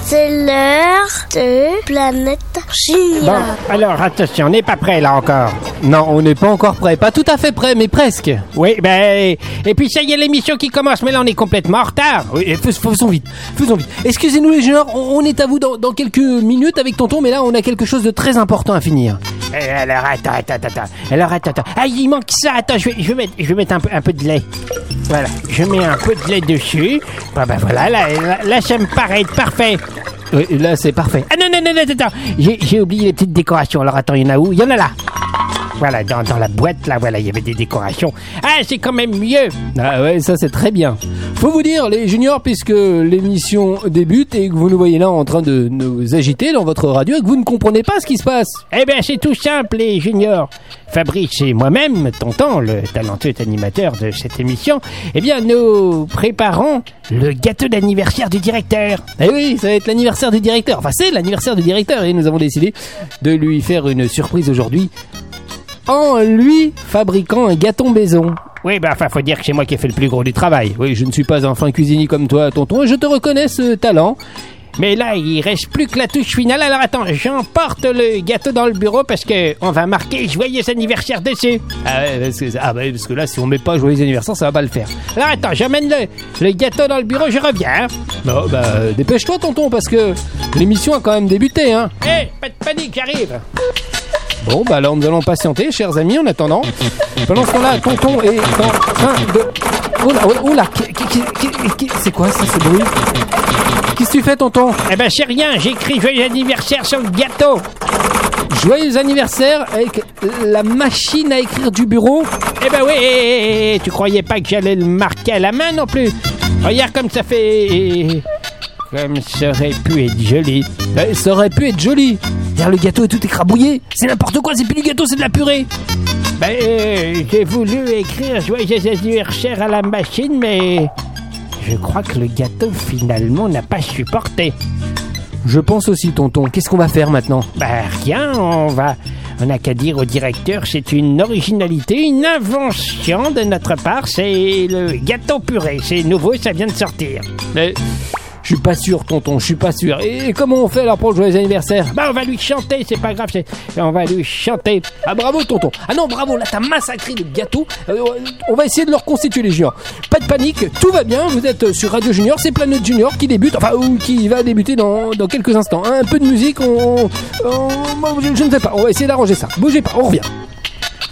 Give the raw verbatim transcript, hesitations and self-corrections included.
C'est l'heure de Planète Junior. Bon, alors attention, on n'est pas prêt là encore. Non, on n'est pas encore prêt. Pas tout à fait prêt, mais presque. Oui, ben... Et puis ça y est, l'émission qui commence, mais là on est complètement en retard. Oui, faisons vite, faisons vite. Excusez-nous les juniors, on, on est à vous dans, dans quelques minutes avec tonton, mais là on a quelque chose de très important à finir. Euh, alors attends, attends, attends. Alors attends, attends. Ah, il manque ça. Attends, je vais, je vais mettre, je vais mettre un peu, un peu de lait. Voilà, je mets un peu de lait dessus. Bah, bah voilà, là, là, là ça me paraît être parfait. Oui, là c'est parfait. Ah non, non, non, non, attends. J'ai, j'ai oublié les petites décorations. Alors attends, il y en a où? Il y en a là. Voilà, dans, dans la boîte, là, voilà, il y avait des décorations. Ah, c'est quand même mieux. Ah ouais, ça c'est très bien. Faut vous dire, les juniors, puisque l'émission débute et que vous nous voyez là en train de nous agiter dans votre radio et que vous ne comprenez pas ce qui se passe. Eh bien, c'est tout simple, les juniors. Fabrice et moi-même, tonton, le talentueux animateur de cette émission, eh bien, nous préparons le gâteau d'anniversaire du directeur. Eh oui, ça va être l'anniversaire du directeur. Enfin, c'est l'anniversaire du directeur et nous avons décidé de lui faire une surprise aujourd'hui en lui fabriquant un gâteau maison. Oui, bah, enfin, faut dire que c'est moi qui ai fait le plus gros du travail. Oui, je ne suis pas un fin cuisinier comme toi, tonton, et je te reconnais ce talent. Mais là, il reste plus que la touche finale. Alors attends, j'emporte le gâteau dans le bureau parce que on va marquer joyeux anniversaire dessus. Ah ouais, parce que, ah bah, parce que là, si on met pas joyeux anniversaire, ça va pas le faire. Alors attends, j'emmène le, le gâteau dans le bureau, je reviens. Non, bah, dépêche-toi, tonton, parce que l'émission a quand même débuté, hein. Hé, hey, pas de panique, j'arrive. Bon, bah alors nous allons patienter, chers amis, en attendant. Pendant ce temps-là, tonton est en train de... Oh là, oh là, c'est quoi ça, ce bruit? Qu'est-ce que tu fais, tonton? Eh ben, c'est rien, j'écris joyeux anniversaire sur le gâteau. Joyeux anniversaire avec la machine à écrire du bureau? Eh ben oui, et, et, tu croyais pas que j'allais le marquer à la main non plus? Regarde comme ça fait... Comme ça aurait pu être joli. Ben, ça aurait pu être joli. Derrière le gâteau est tout écrabouillé. C'est n'importe quoi, c'est plus du gâteau, c'est de la purée. Ben, euh, j'ai voulu écrire joyeux anniversaire à la machine, mais je crois que le gâteau finalement n'a pas supporté. Je pense aussi, tonton. Qu'est-ce qu'on va faire maintenant? Ben rien, on va... On n'a qu'à dire au directeur, c'est une originalité, une invention de notre part, c'est le gâteau purée. C'est nouveau, ça vient de sortir. Mais... Je suis pas sûr, tonton, je suis pas sûr. Et comment on fait alors pour le joyeux anniversaire? Bah, on va lui chanter, c'est pas grave, c'est... on va lui chanter. Ah, bravo, tonton. Ah non, bravo, là, t'as massacré le gâteau. Euh, on va essayer de le reconstituer, les juniors. Pas de panique, tout va bien. Vous êtes sur Radio Junior, c'est Planète Junior qui débute, enfin, ou qui va débuter dans, dans quelques instants. Un peu de musique, on, on, je, je ne sais pas, on va essayer d'arranger ça. Bougez pas, on revient.